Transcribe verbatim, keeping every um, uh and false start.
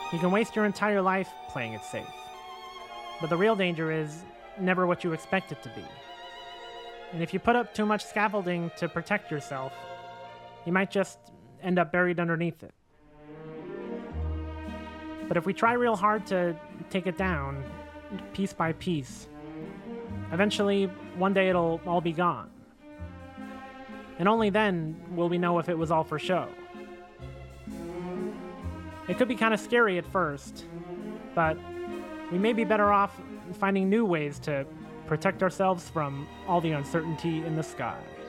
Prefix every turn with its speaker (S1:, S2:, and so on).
S1: You can waste your entire life playing it safe. But the real danger is never what you expect it to be. And if you put up too much scaffolding to protect yourself, you might just end up buried underneath it. But if we try real hard to take it down, piece by piece, eventually, one day it'll all be gone. And only then will we know if it was all for show. It could be kind of scary at first, but we may be better off finding new ways to protect ourselves from all the uncertainty in the sky.